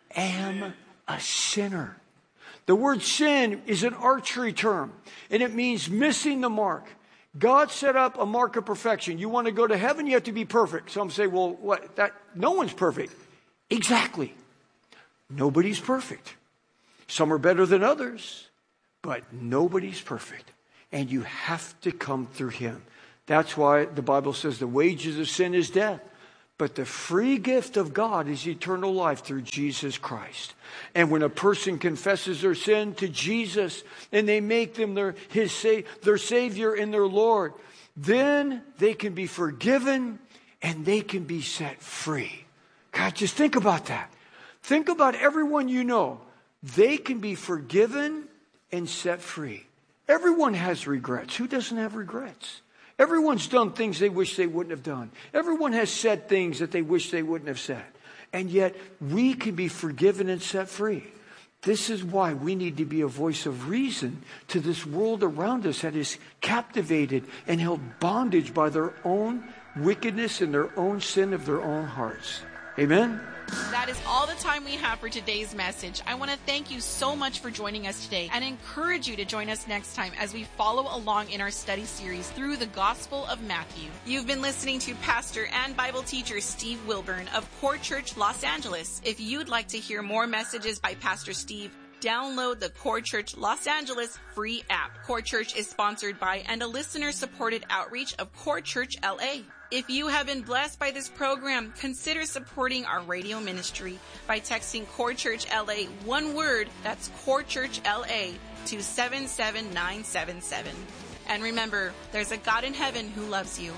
am a sinner. The word sin is an archery term, and it means missing the mark. God set up a mark of perfection. You want to go to heaven, you have to be perfect. Some say, well, what? No one's perfect. Exactly. Nobody's perfect. Some are better than others, but nobody's perfect. And you have to come through him. That's why the Bible says the wages of sin is death. But the free gift of God is eternal life through Jesus Christ. And when a person confesses their sin to Jesus and they make them their Savior and their Lord, then they can be forgiven and they can be set free. God, just think about that. Think about everyone you know. They can be forgiven and set free. Everyone has regrets. Who doesn't have regrets? Everyone's done things they wish they wouldn't have done. Everyone has said things that they wish they wouldn't have said. And yet, we can be forgiven and set free. This is why we need to be a voice of reason to this world around us that is captivated and held bondage by their own wickedness and their own sin of their own hearts. Amen? That is all the time we have for today's message. I want to thank you so much for joining us today and encourage you to join us next time as we follow along in our study series through the Gospel of Matthew. You've been listening to Pastor and Bible teacher Steve Wilburn of Core Church Los Angeles. If you'd like to hear more messages by Pastor Steve, download the Core Church Los Angeles free app. Core Church is sponsored by and a listener-supported outreach of Core Church LA. If you have been blessed by this program, consider supporting our radio ministry by texting Core Church LA, one word, that's Core Church LA, to 77977. And remember, there's a God in heaven who loves you.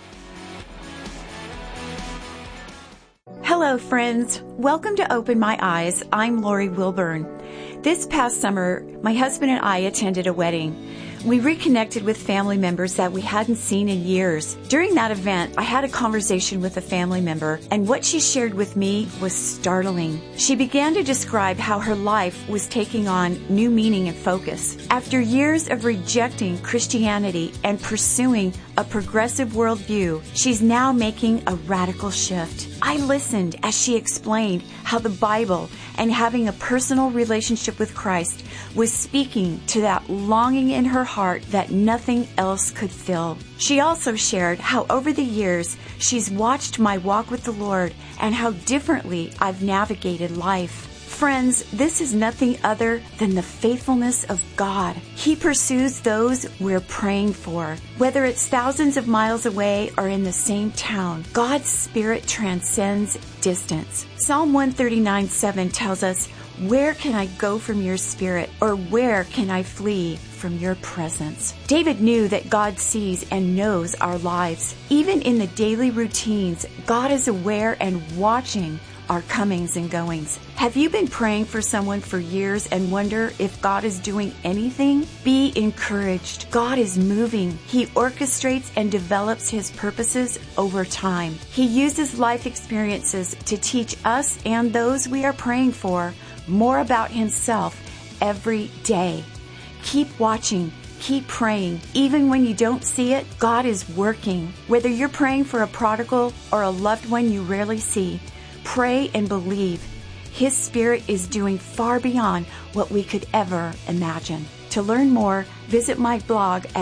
Hello, friends. Welcome to Open My Eyes. I'm Lori Wilburn. This past summer, my husband and I attended a wedding. We reconnected with family members that we hadn't seen in years. During that event, I had a conversation with a family member, and what she shared with me was startling. She began to describe how her life was taking on new meaning and focus. After years of rejecting Christianity and pursuing a progressive worldview, she's now making a radical shift. I listened as she explained how the Bible and having a personal relationship with Christ was speaking to that longing in her heart that nothing else could fill. She also shared how over the years she's watched my walk with the Lord and how differently I've navigated life. Friends, this is nothing other than the faithfulness of God. He pursues those we're praying for. Whether it's thousands of miles away or in the same town, God's Spirit transcends distance. Psalm 139:7 tells us, "Where can I go from your Spirit, or where can I flee from your presence?" David knew that God sees and knows our lives. Even in the daily routines, God is aware and watching our comings and goings. Have you been praying for someone for years and wonder if God is doing anything? Be encouraged. God is moving. He orchestrates and develops His purposes over time. He uses life experiences to teach us and those we are praying for more about Himself every day. Keep watching. Keep praying. Even when you don't see it, God is working. Whether you're praying for a prodigal or a loved one you rarely see, pray and believe. His Spirit is doing far beyond what we could ever imagine. To learn more, visit my blog at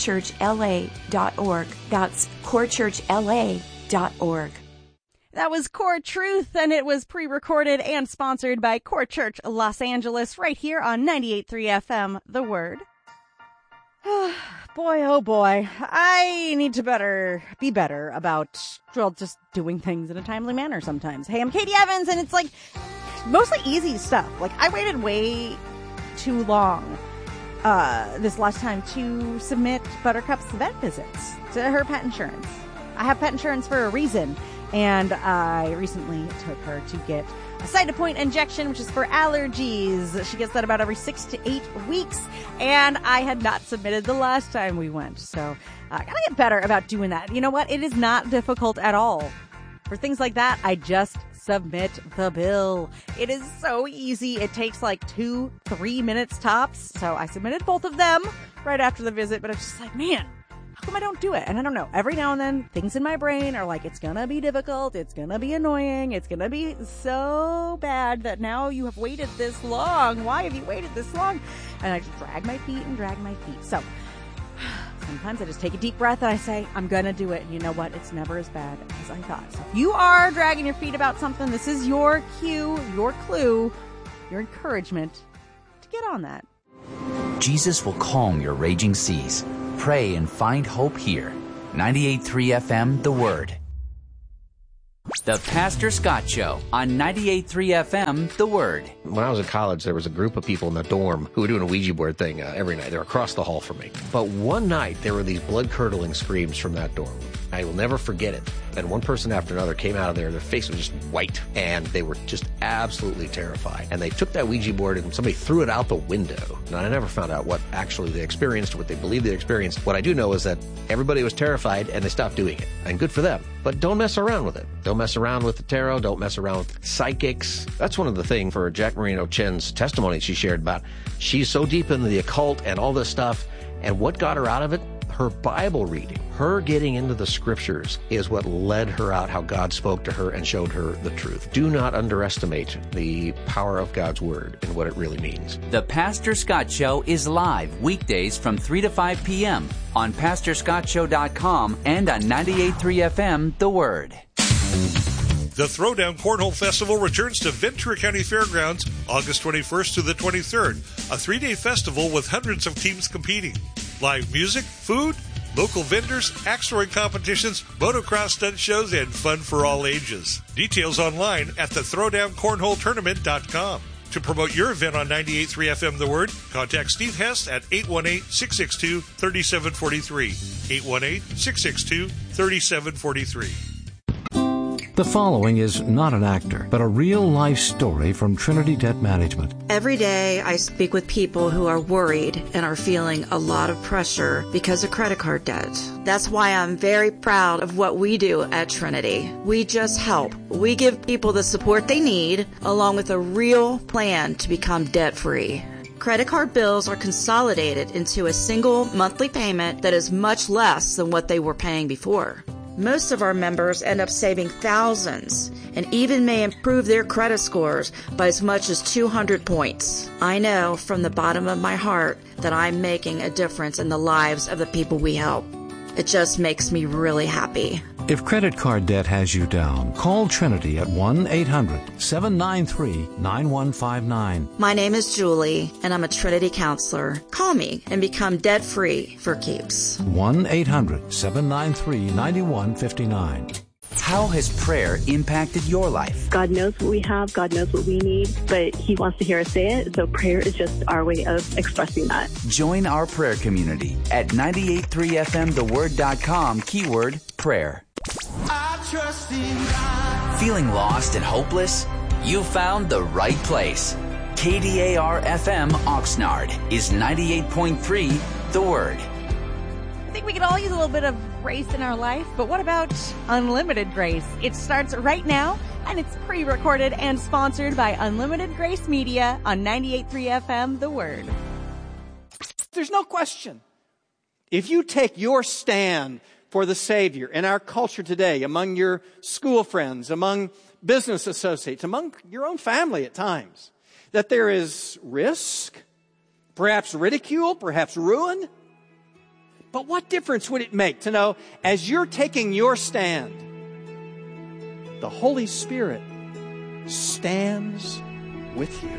corechurchla.org. That's corechurchla.org. That was Core Truth, and it was pre-recorded and sponsored by Core Church Los Angeles right here on 98.3 FM, The Word. Boy, oh boy, I need to be better about, well, just doing things in a timely manner sometimes. Hey, I'm Katie Evans, and it's like mostly easy stuff. Like, I waited way too long this last time to submit Buttercup's vet visits to her pet insurance. I have pet insurance for a reason. And I recently took her to get a Cytopoint injection, which is for allergies. She gets that about every 6 to 8 weeks. And I had not submitted the last time we went. So I gotta get better about doing that. You know what? It is not difficult at all. For things like that, I just submit the bill. It is so easy. It takes like 2-3 minutes tops. So I submitted both of them right after the visit, but it's just like, man, how come I don't do it? And I don't know. Every now and then, things in my brain are like, it's gonna be difficult. It's gonna be annoying. It's gonna be so bad that now you have waited this long. Why have you waited this long? And I just drag my feet. So sometimes I just take a deep breath and I say, I'm gonna do it. And you know what? It's never as bad as I thought. So if you are dragging your feet about something, this is your cue, your clue, your encouragement to get on that. Jesus will calm your raging seas. Pray and find hope here. 98.3 FM, The Word. The Pastor Scott Show on 98.3 FM, The Word. When I was in college, there was a group of people in the dorm who were doing a Ouija board thing every night. They were across the hall from me. But one night, there were these blood-curdling screams from that dorm. I will never forget it. And one person after another came out of there. Their face was just white, and they were just absolutely terrified. And they took that Ouija board, and somebody threw it out the window. And I never found out what actually they experienced, what they believed they experienced. What I do know is that everybody was terrified, and they stopped doing it. And good for them. But don't mess around with it. Don't mess around with the tarot. Don't mess around with psychics. That's one of the things for Jack Marino Chen's testimony she shared about. She's so deep into the occult and all this stuff. And what got her out of it? Her Bible reading, her getting into the scriptures is what led her out, how God spoke to her and showed her the truth. Do not underestimate the power of God's word and what it really means. The Pastor Scott Show is live weekdays from 3 to 5 p.m. on PastorScottShow.com and on 98.3 FM, The Word. The Throwdown Cornhole Festival returns to Ventura County Fairgrounds August 21st to the 23rd, a 3-day festival with hundreds of teams competing. Live music, food, local vendors, axe throwing competitions, motocross stunt shows, and fun for all ages. Details online at thethrowdowncornholetournament.com. To promote your event on 98.3 FM The Word, contact Steve Hess at 818-662-3743. 818-662-3743. The following is not an actor, but a real-life story from Trinity Debt Management. Every day I speak with people who are worried and are feeling a lot of pressure because of credit card debt. That's why I'm very proud of what we do at Trinity. We just help. We give people the support they need, along with a real plan to become debt-free. Credit card bills are consolidated into a single monthly payment that is much less than what they were paying before. Most of our members end up saving thousands and even may improve their credit scores by as much as 200 points. I know from the bottom of my heart that I'm making a difference in the lives of the people we help. It just makes me really happy. If credit card debt has you down, call Trinity at 1-800-793-9159. My name is Julie, and I'm a Trinity counselor. Call me and become debt-free for keeps. 1-800-793-9159. How has prayer impacted your life? God knows what we have. God knows what we need, but He wants to hear us say it. So prayer is just our way of expressing that. Join our prayer community at 98.3fmtheword.com, keyword prayer. I trust in God. Feeling lost and hopeless? You found the right place. KDAR-FM Oxnard is 98.3 The Word. I think we could all use a little bit of grace in our life, but what about Unlimited Grace? It starts right now, and it's pre-recorded and sponsored by Unlimited Grace Media on 98.3 FM, The Word. There's no question. If you take your stand for the Savior in our culture today, among your school friends, among business associates, among your own family at times, that there is risk, perhaps ridicule, perhaps ruin. But what difference would it make to know, as you're taking your stand, the Holy Spirit stands with you?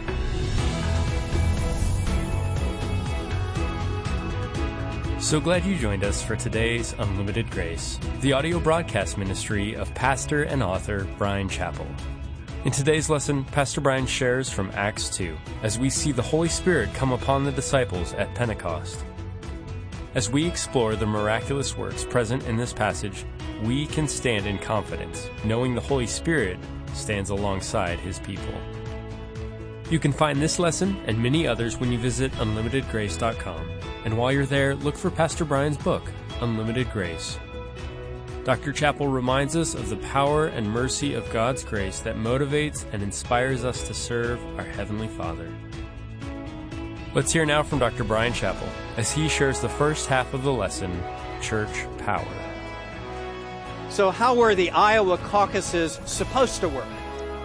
So glad you joined us for today's Unlimited Grace, the audio broadcast ministry of pastor and author Bryan Chapell. In today's lesson, Pastor Bryan shares from Acts 2, as we see the Holy Spirit come upon the disciples at Pentecost. As we explore the miraculous works present in this passage, we can stand in confidence, knowing the Holy Spirit stands alongside His people. You can find this lesson and many others when you visit unlimitedgrace.com. And while you're there, look for Pastor Brian's book, Unlimited Grace. Dr. Chappell reminds us of the power and mercy of God's grace that motivates and inspires us to serve our Heavenly Father. Let's hear now from Dr. Brian Chappell as he shares the first half of the lesson, Church Power. So how were the Iowa caucuses supposed to work?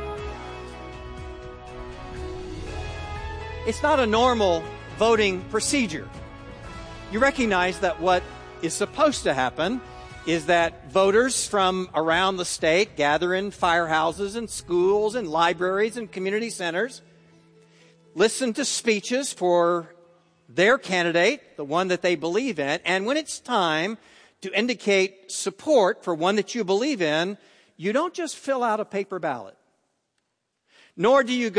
It's not a normal voting procedure. You recognize that what is supposed to happen is that voters from around the state gather in firehouses and schools and libraries and community centers, listen to speeches for their candidate, the one that they believe in, and when it's time to indicate support for one that you believe in, you don't just fill out a paper ballot, nor do you go